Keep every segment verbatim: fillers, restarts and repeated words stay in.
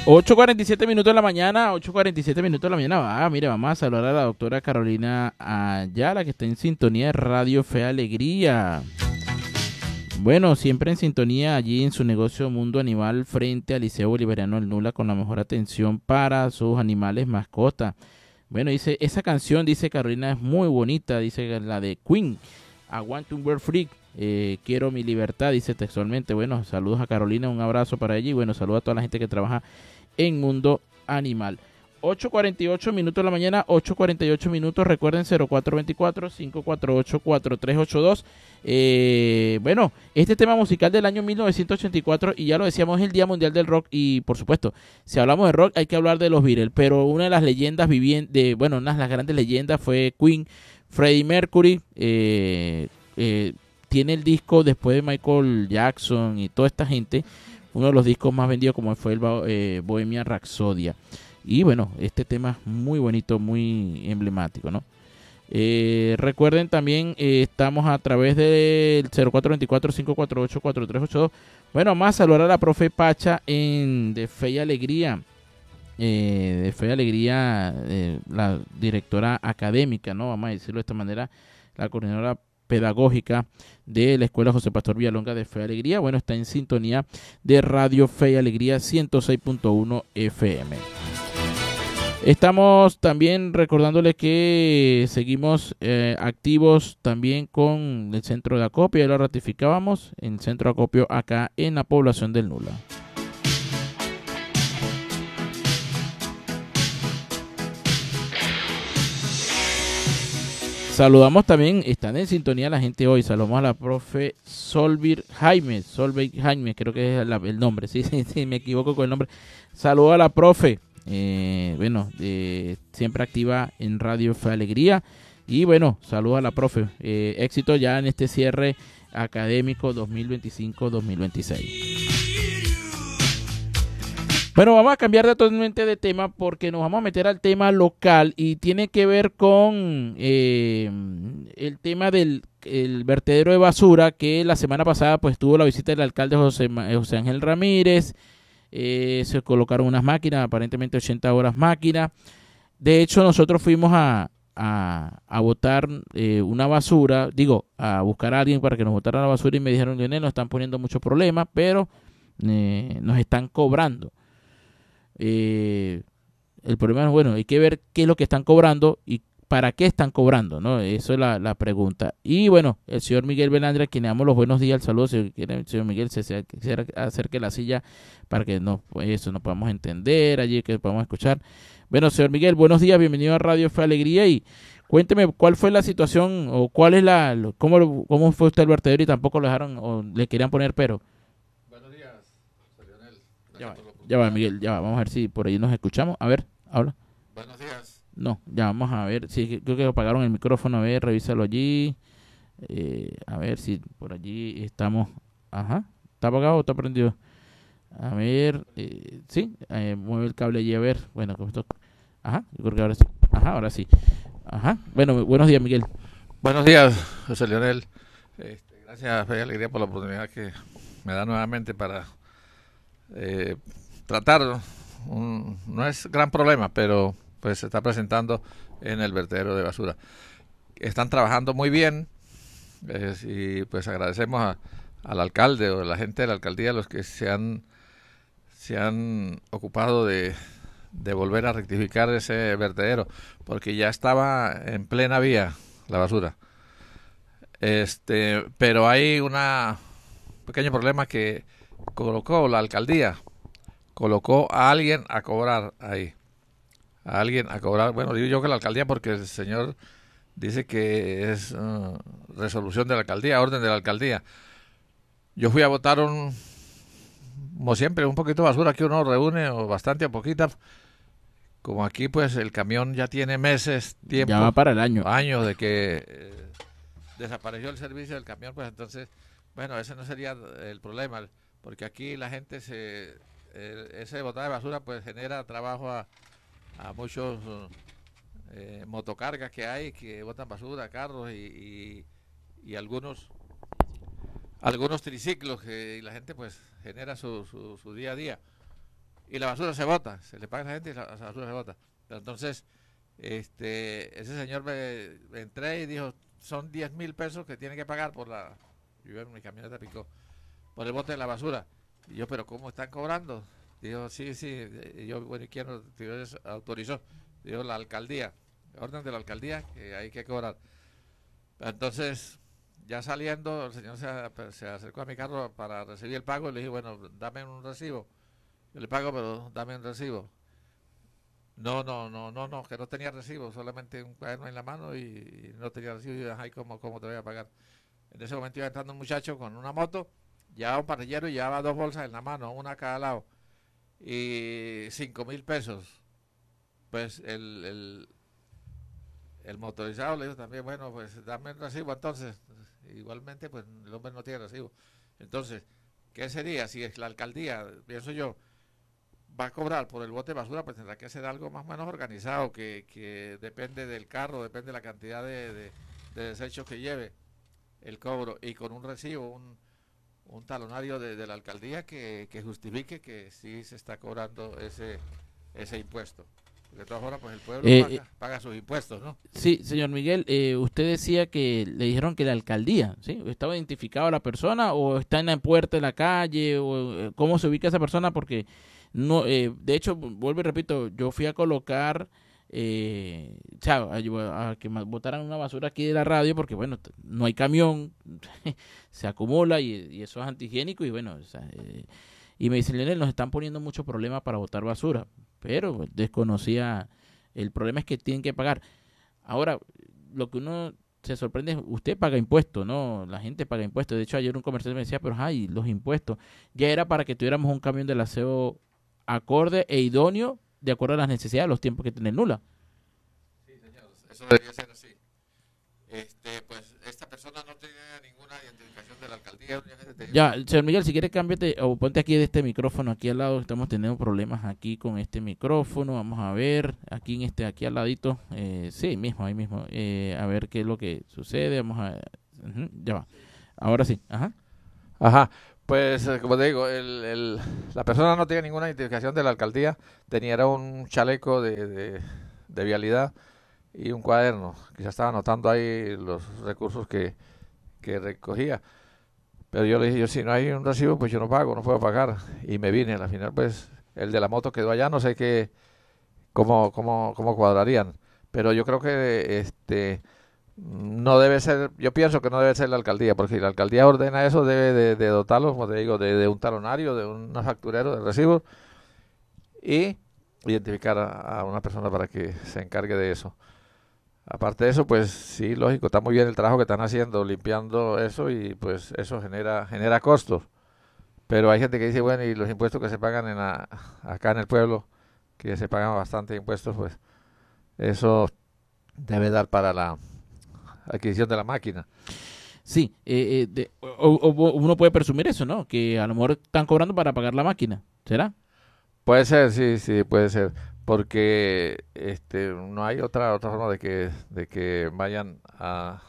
ocho cuarenta y siete minutos de la mañana, ocho cuarenta y siete minutos de la mañana. Ah, mire, vamos a saludar a la doctora Carolina Ayala, que está en sintonía de Radio Fe Alegría. Bueno, siempre en sintonía allí en su negocio Mundo Animal frente al Liceo Bolivariano del Nula con la mejor atención para sus animales mascotas. Bueno, dice, esa canción, dice Carolina, es muy bonita, dice la de Queen, I Want to Be Free. Eh, quiero mi libertad, dice textualmente. Bueno, saludos a Carolina, un abrazo para ella y bueno, saludos a toda la gente que trabaja en Mundo Animal. ocho cuarenta y ocho minutos de la mañana, ocho cuarenta y ocho minutos, recuerden cero cuatro dos cuatro, cinco cuatro ocho, cuatro tres ocho dos. Eh, bueno, este tema musical del año mil novecientos ochenta y cuatro, y ya lo decíamos, es el Día Mundial del Rock, y por supuesto, si hablamos de rock hay que hablar de los Beatles, pero una de las leyendas vivientes, bueno, una de las grandes leyendas fue Queen. Freddie Mercury, eh, eh, tiene el disco después de Michael Jackson y toda esta gente, uno de los discos más vendidos como fue el eh, Bohemian Rhapsody. Y bueno, este tema es muy bonito, muy emblemático, ¿no? Eh, recuerden también, eh, estamos a través del cero cuatro dos cuatro, cinco cuatro ocho, cuatro tres ocho dos. Bueno, más saludar a la profe Pacha en de Fe y Alegría. Eh, de Fe y Alegría, eh, la directora académica, ¿no? Vamos a decirlo de esta manera, la coordinadora pedagógica de la Escuela José Pastor Villalonga de Fe y Alegría. Bueno, está en sintonía de Radio Fe y Alegría ciento seis punto uno F M. Estamos también recordándole que seguimos eh, activos también con el centro de acopio, ya lo ratificábamos, en el centro de acopio acá en la población del Nula. Saludamos también, están en sintonía la gente hoy, saludamos a la profe Solvir Jaime, Solveig Jaime, creo que es la, el nombre, sí, sí, sí, me equivoco con el nombre. Saludos a la profe, eh, bueno, eh, siempre activa en Radio Fe Alegría, y bueno, saludos a la profe, eh, éxito ya en este cierre académico dos mil veinticinco dos mil veintiséis. Bueno, vamos a cambiar totalmente de tema porque nos vamos a meter al tema local y tiene que ver con eh, el tema del el vertedero de basura, que la semana pasada pues tuvo la visita del alcalde José, José Ángel Ramírez. Eh, se colocaron unas máquinas, aparentemente ochenta horas máquinas. De hecho, nosotros fuimos a, a, a botar eh, una basura, digo, a buscar a alguien para que nos botara la basura, y me dijeron, Lionel, nos están poniendo muchos problemas, pero eh, nos están cobrando. Eh, el problema es, bueno, hay que ver qué es lo que están cobrando y para qué están cobrando, ¿no? Eso es la, la pregunta. Y bueno, el señor Miguel Belandria, quien le damos los buenos días, el saludo, si quiere, el señor Miguel se, se, se acerque la silla para que nos, pues, eso nos podamos entender allí, que podamos escuchar. Bueno, señor Miguel, buenos días, bienvenido a Radio Fe Alegría, y cuénteme cuál fue la situación o cuál es la, cómo, cómo fue usted el vertedero y tampoco lo dejaron o le querían poner pero. Buenos días, soy Lionel. Ya va, ya va, Miguel, ya va, vamos a ver si por ahí nos escuchamos. A ver, habla. Buenos días. No, ya vamos a ver. Sí, creo que apagaron el micrófono. A ver, revísalo allí. Eh, a ver si por allí estamos. Ajá, ¿está apagado o está prendido? A ver, eh, sí, eh, mueve el cable allí a ver. Bueno, como esto. Ajá, yo creo que ahora sí. Ajá, ahora sí. Ajá, bueno, buenos días, Miguel. Buenos días, José Lionel. Este, gracias, Fe y Alegría, por la oportunidad que me da nuevamente para eh, tratar. Un, no es gran problema, pero pues se está presentando en el vertedero de basura. Están trabajando muy bien, eh, y pues agradecemos a, al alcalde o a la gente de la alcaldía, los que se han, se han ocupado de, de volver a rectificar ese vertedero, porque ya estaba en plena vía la basura. Este, pero hay una, un pequeño problema que colocó la alcaldía, colocó a alguien a cobrar ahí. A alguien a cobrar, bueno, digo yo que la alcaldía porque el señor dice que es uh, resolución de la alcaldía, orden de la alcaldía. Yo fui a botar un, como siempre, un poquito de basura que uno reúne, o bastante o poquita. Como aquí pues el camión ya tiene meses, tiempo. Ya va para el año. Años de que eh, desapareció el servicio del camión, pues entonces, bueno, ese no sería el problema, porque aquí la gente se, eh, ese botar de basura pues genera trabajo a a muchos eh, motocargas que hay que botan basura, carros y, y, y algunos algunos triciclos que la gente pues genera su, su, su día a día, y la basura se bota, se le paga a la gente y la, la basura se bota. Pero entonces, este, ese señor me, me entré y dijo, son diez mil pesos que tiene que pagar por la, yo en mi camioneta picó, por el bote de la basura. Y yo, pero ¿cómo están cobrando? Dijo, sí, sí, y yo, bueno, ¿y quién autorizó? Dijo, la alcaldía, orden de la alcaldía, que hay que cobrar. Entonces, ya saliendo, el señor se, se acercó a mi carro para recibir el pago y le dije, bueno, dame un recibo. Yo le pago, pero dame un recibo. No, no, no, no, no, que no tenía recibo, solamente un cuaderno en la mano y, y no tenía recibo. Y yo, ay, ¿cómo, ¿cómo te voy a pagar? En ese momento iba entrando un muchacho con una moto, llevaba un parrillero y llevaba dos bolsas en la mano, una a cada lado, y cinco mil pesos. Pues el, el, el motorizado le dijo también, bueno, pues dame el recibo entonces. Igualmente, pues el hombre no tiene recibo. Entonces, ¿qué sería? Si es la alcaldía, pienso yo, va a cobrar por el bote de basura, pues tendrá que hacer algo más o menos organizado, que, que depende del carro, depende de la cantidad de, de, de desechos que lleve el cobro, y con un recibo, un, un talonario de, de la alcaldía que, que justifique que sí se está cobrando ese, ese impuesto. De todas formas, pues el pueblo Eh, paga, eh, paga sus impuestos, ¿no? sí, señor Miguel, eh, usted decía que le dijeron que la alcaldía, ¿sí? ¿Estaba identificada la persona o está en la puerta de la calle? O eh, ¿cómo se ubica esa persona? Porque, no, eh, de hecho, vuelvo y repito, yo fui a colocar, eh, o sea, a, a que me botaran una basura aquí de la radio porque, bueno, t- no hay camión, se acumula y, y eso es antihigiénico y, bueno, o sea, eh, y me dicen, Leonel, nos están poniendo muchos problemas para botar basura, pero pues, desconocía, el problema es que tienen que pagar. Ahora, lo que uno se sorprende es, usted paga impuestos, ¿no? La gente paga impuestos. De hecho, ayer un comerciante me decía, pero ay, los impuestos. Ya era para que tuviéramos un camión del aseo acorde e idóneo de acuerdo a las necesidades, los tiempos que tiene Nula. Sí, señor, eso debería ser así. Este, pues esta persona no tenía ninguna identificación de la alcaldía. Únicamente tenía Ya, una- señor Miguel, si quiere cámbiate o ponte aquí de este micrófono aquí al lado. Estamos teniendo problemas aquí con este micrófono. Vamos a ver, aquí en este, aquí al ladito. Eh, sí, mismo, ahí mismo. Eh, a ver qué es lo que sucede. Vamos a, ujú, ya va. Ahora sí, ajá. Ajá, pues eh, como te digo, el, el- la persona no tenía ninguna identificación de la alcaldía, tenía era un chaleco de, de, de vialidad y un cuaderno, quizás estaba anotando ahí los recursos que, que recogía. Pero yo le dije, yo si no hay un recibo, pues yo no pago, no puedo pagar. Y me vine, al final pues el de la moto quedó allá, no sé qué, cómo, cómo, cómo cuadrarían. Pero yo creo que este no debe ser, yo pienso que no debe ser la alcaldía, porque si la alcaldía ordena eso, debe de, de dotarlo, como te digo, de, de un talonario, de un facturero de recibos y identificar a, a una persona para que se encargue de eso. Aparte de eso, pues sí, lógico, está muy bien el trabajo que están haciendo, limpiando eso y pues eso genera genera costos. Pero hay gente que dice, bueno, y los impuestos que se pagan en la, acá en el pueblo, que se pagan bastante impuestos, pues eso debe dar para la adquisición de la máquina. Sí, eh, eh, de- o, o- o uno puede presumir eso, ¿no? Que a lo mejor están cobrando para pagar la máquina. ¿Será? Puede ser, sí, sí, puede ser, porque este no hay otra otra forma de que de que vayan a,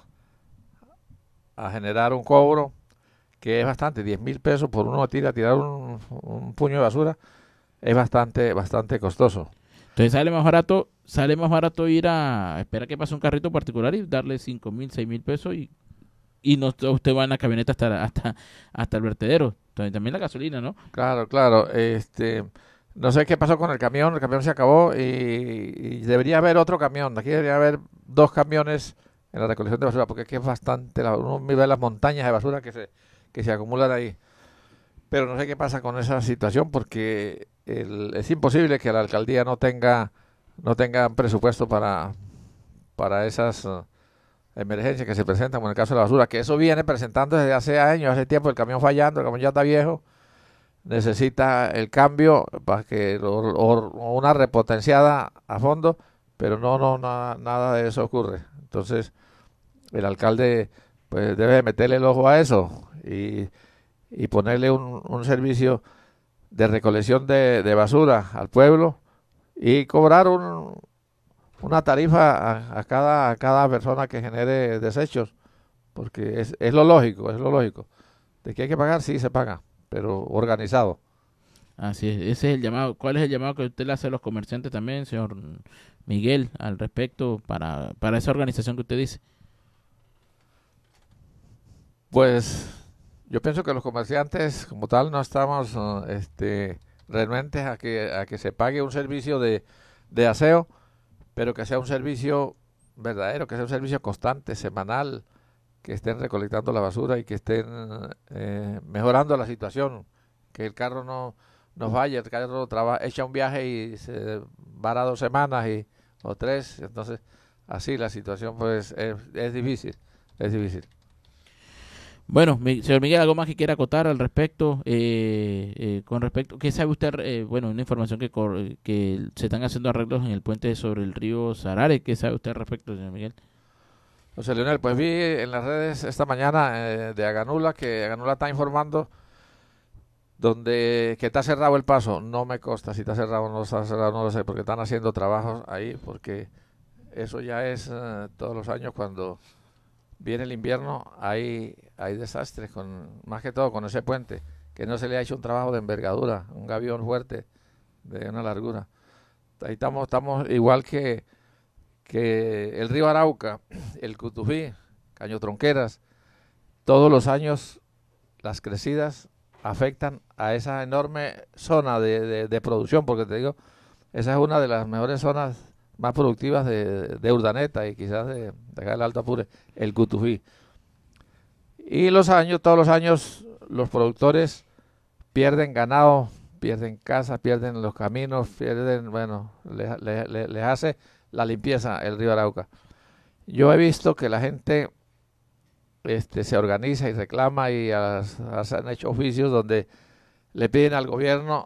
a generar un cobro que es bastante, diez mil pesos por uno tira, tirar un, un puño de basura, es bastante, bastante costoso. Entonces sale más barato, sale más barato ir a esperar que pase un carrito particular y darle cinco mil, seis mil pesos y, y no usted va en la camioneta hasta, hasta, hasta el vertedero. Entonces, también la gasolina, ¿no? Claro, claro, este, no sé qué pasó con el camión, el camión se acabó y, y debería haber otro camión, aquí debería haber dos camiones en la recolección de basura, porque aquí es bastante, la- uno ve las montañas de basura que se, que se acumulan ahí. Pero no sé qué pasa con esa situación porque el- es imposible que la alcaldía no tenga no tenga presupuesto para para esas eh, emergencias que se presentan, como en el caso de la basura, que eso viene presentando desde hace años, hace tiempo, el camión fallando, el camión ya está viejo, necesita el cambio para que lo- o, o una repotenciada a fondo, pero no no nada, nada de eso ocurre. Entonces, el alcalde pues debe meterle el ojo a eso y y ponerle un, un servicio de recolección de, de basura al pueblo y cobrar un, una tarifa a, a cada, a cada persona que genere desechos, porque es, es lo lógico, es lo lógico. De que hay que pagar, sí se paga, pero organizado. Así es, ese es el llamado. ¿Cuál es el llamado que usted le hace a los comerciantes también, señor Miguel, al respecto para, para esa organización que usted dice? Pues yo pienso que los comerciantes como tal no estamos uh, este, renuentes a que, a que se pague un servicio de, de aseo, pero que sea un servicio verdadero, que sea un servicio constante, semanal, que estén recolectando la basura y que estén eh, mejorando la situación, que el carro no nos vaya, el carro traba, echa un viaje y se vara dos semanas y, o tres, entonces así la situación pues es, es difícil, es difícil. Bueno, mi, señor Miguel, ¿algo más que quiera acotar al respecto? Eh, eh, con respecto, ¿qué sabe usted? Eh, bueno, una información que, cor, que se están haciendo arreglos en el puente sobre el río Sarare. ¿Qué sabe usted al respecto, señor Miguel? José Leonel, pues vi en las redes esta mañana eh, de Aganula que Aganula está informando donde que está cerrado el paso. No me consta si está cerrado o no está cerrado, no lo sé, porque están haciendo trabajos ahí, porque eso ya es uh, todos los años cuando viene el invierno, hay, hay desastres, con más que todo con ese puente, que no se le ha hecho un trabajo de envergadura, un gavión fuerte de una largura. Ahí estamos, estamos igual que, que el río Arauca, el Cutufí, Caño Tronqueras, todos los años las crecidas afectan a esa enorme zona de, de, de producción, porque te digo, esa es una de las mejores zonas más productivas de, de Urdaneta y quizás de, de acá del Alto Apure, el Cutufí. Y los años, todos los años, los productores pierden ganado, pierden casa, pierden los caminos, pierden, bueno, les, les, les hace la limpieza el río Arauca. Yo he visto que la gente este, se organiza y reclama y has, has, han hecho oficios donde le piden al gobierno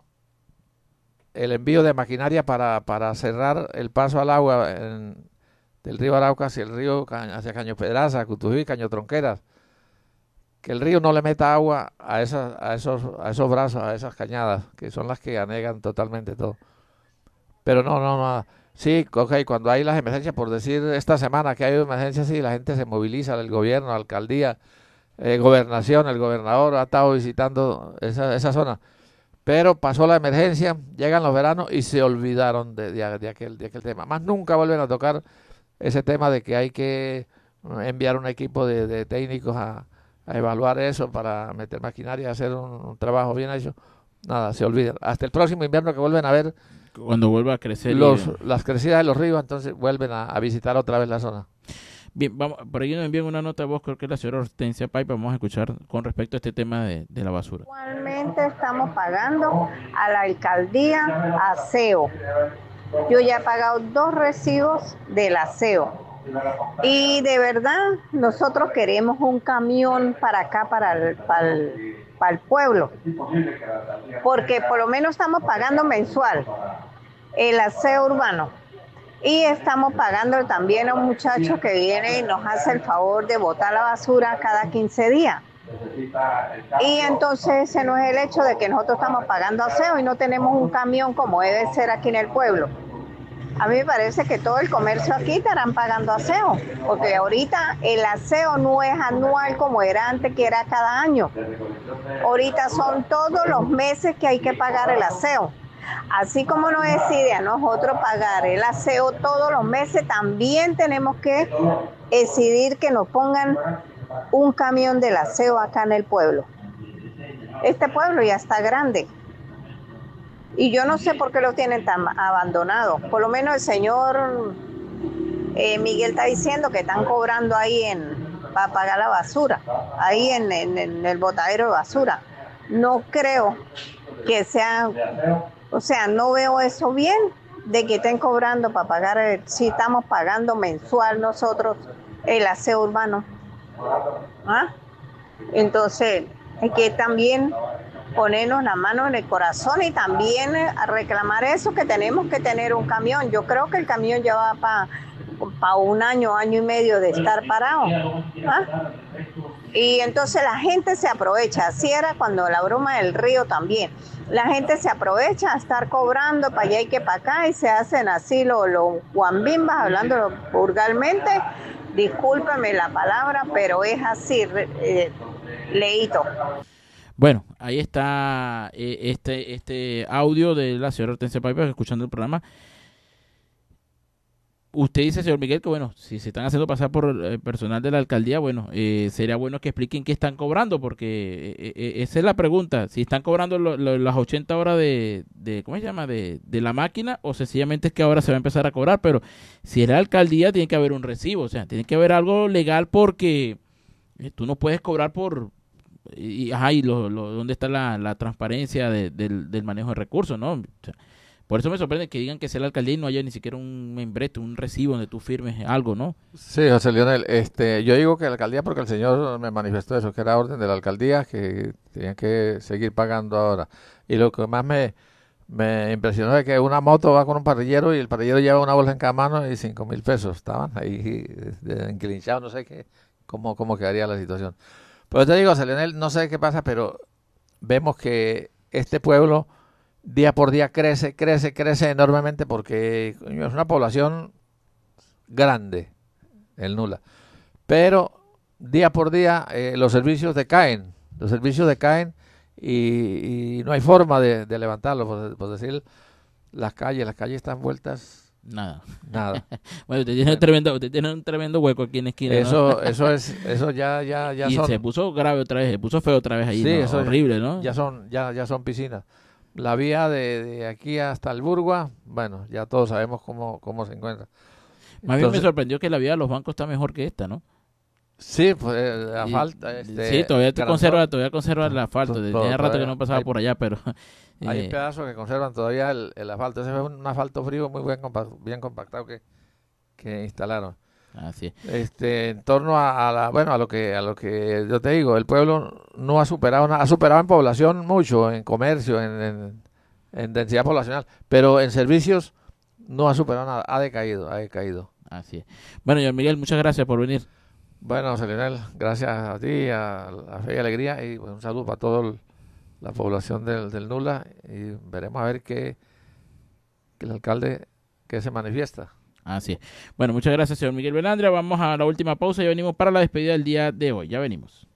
el envío de maquinaria para, para cerrar el paso al agua en, del río Arauca hacia el río, hacia Caño Pedraza, Cutufí, Caño Tronqueras. Que el río no le meta agua a, esas, a, esos, a esos brazos, a esas cañadas, que son las que anegan totalmente todo. Pero no, no, no. Sí, ok, cuando hay las emergencias, por decir esta semana que hay emergencias, sí, la gente se moviliza, el gobierno, la alcaldía, eh, gobernación, el gobernador ha estado visitando esa, esa zona. Pero pasó la emergencia, llegan los veranos y se olvidaron de, de, de, aquel, de aquel tema. Más nunca vuelven a tocar ese tema de que hay que enviar un equipo de, de técnicos a, a evaluar eso para meter maquinaria, hacer un, un trabajo bien hecho. Nada, se olvidan. Hasta el próximo invierno que vuelven a ver cuando vuelva a crecer los, y... las crecidas de los ríos, entonces vuelven a, a visitar otra vez la zona. Bien, vamos, por ahí nos envían una nota de voz, creo que es la señora Hortensia Paipa, vamos a escuchar con respecto a este tema de, de la basura. Actualmente estamos pagando a la alcaldía aseo. Yo ya he pagado dos recibos del aseo. Y de verdad, nosotros queremos un camión para acá, para el, para el, para el pueblo. Porque por lo menos estamos pagando mensual el aseo urbano. Y estamos pagando también a un muchacho que viene y nos hace el favor de botar la basura cada quince días. Y entonces ese no es el hecho de que nosotros estamos pagando aseo y no tenemos un camión como debe ser aquí en el pueblo. A mí me parece que todo el comercio aquí estarán pagando aseo, porque ahorita el aseo no es anual como era antes, que era cada año. Ahorita son todos los meses que hay que pagar el aseo. Así como nos decide a nosotros pagar el aseo todos los meses, también tenemos que decidir que nos pongan un camión del aseo acá en el pueblo. Este pueblo ya está grande y yo no sé por qué lo tienen tan abandonado. Por lo menos el señor eh, Miguel está diciendo que están cobrando ahí en, para pagar la basura, ahí en, en, en el botadero de basura. No creo que sea... O sea, no veo eso bien, de que estén cobrando para pagar, el, si estamos pagando mensual nosotros el aseo urbano. ¿Ah? Entonces, hay que también ponernos la mano en el corazón y también a reclamar eso, que tenemos que tener un camión. Yo creo que el camión ya va para pa un año, año y medio de estar parado. ¿Ah? Y entonces la gente se aprovecha, así era cuando la broma del río también. La gente se aprovecha a estar cobrando para allá y que para acá y se hacen así los lo guambimbas, hablando vulgarmente. Discúlpeme la palabra, pero es así, eh, leíto. Bueno, ahí está eh, este este audio de la señora Hortensia Paiva escuchando el programa. Usted dice, señor Miguel, que bueno, si se están haciendo pasar por eh, personal de la alcaldía, bueno, eh, sería bueno que expliquen qué están cobrando, porque eh, eh, esa es la pregunta. Si están cobrando lo, lo, las ochenta horas de, de, ¿cómo se llama? De, de la máquina, o sencillamente es que ahora se va a empezar a cobrar, pero si es la alcaldía, tiene que haber un recibo, o sea, tiene que haber algo legal porque eh, tú no puedes cobrar por... Y, ajá, y lo, lo, ¿dónde está la, la transparencia de, del, del manejo de recursos, no? O sea, por eso me sorprende que digan que sea la alcaldía y no haya ni siquiera un membrete, un recibo donde tú firmes algo, ¿no? Sí, José Leonel, este, yo digo que la alcaldía, porque el señor me manifestó eso, que era orden de la alcaldía, que tenían que seguir pagando ahora. Y lo que más me, me impresionó es que una moto va con un parrillero y el parrillero lleva una bolsa en cada mano y cinco mil pesos. Estaban ahí de, enquilinchados, no sé qué, cómo, cómo quedaría la situación. Pero te digo, José Leonel, no sé qué pasa, pero vemos que este pueblo día por día crece, crece, crece enormemente porque coño, es una población grande, el Nula. Pero día por día eh, los servicios decaen, los servicios decaen y, y no hay forma de, de levantarlos. Por, por decir, las calles, las calles están vueltas Nada. nada. Bueno, usted tiene, un tremendo, usted tiene un tremendo hueco aquí en la esquina, ¿no? Eso, eso es, eso ya, ya, ya y son. se puso grave otra vez, se puso feo otra vez ahí, Sí, ¿no? eso Horrible, ¿no? Ya son, ya, ya son piscinas. La vía de, de aquí hasta el Burgua, bueno, ya todos sabemos cómo, cómo se encuentra. Más bien me sorprendió que la vía de los bancos está mejor que esta, ¿no? Sí, pues eh, la Y- falta. Este, sí, todavía te Garanzón, conserva, todavía conserva el asfalto. to- Desde to- hace rato que todavía no pasaba hay- por allá, pero Hay eh, pedazos que conservan todavía el, el asfalto. Ese fue un asfalto frío muy buen compa- bien compactado que, que instalaron. así es. Este, en torno a, a la, bueno, a lo que a lo que yo te digo, el pueblo no ha superado nada, ha superado en población mucho, en comercio, en, en, en densidad poblacional, pero en servicios no ha superado nada, ha decaído, ha decaído. Así es. Bueno, señor Miguel, muchas gracias por venir. Bueno, José Leonel, gracias a ti, a la Fe y Alegría, y pues, un saludo para toda la población del, del Nula, y veremos a ver qué, que el alcalde que se manifiesta. Así es. Bueno, muchas gracias, señor Miguel Belandria. Vamos a la última pausa y venimos para la despedida del día de hoy. Ya venimos.